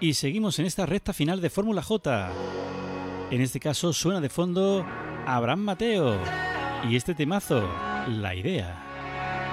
Y seguimos en esta recta final de Fórmula J. En este caso suena de fondo Abraham Mateo y este temazo, La Idea.